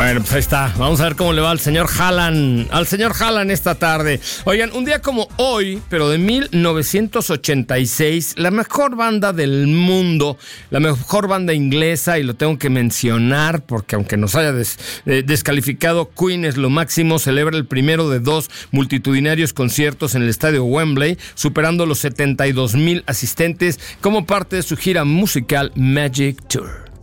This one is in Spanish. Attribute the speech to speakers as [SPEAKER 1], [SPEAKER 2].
[SPEAKER 1] Bueno, pues ahí está. Vamos a ver cómo le va al señor Haaland esta tarde. Oigan, un día como hoy, pero de 1986, la mejor banda del mundo, la mejor banda inglesa, y lo tengo que mencionar porque aunque nos haya descalificado, Queen es lo máximo, celebra el primero de 2 multitudinarios conciertos en el estadio Wembley, superando los 72,000 asistentes como parte de su gira musical Magic Tour.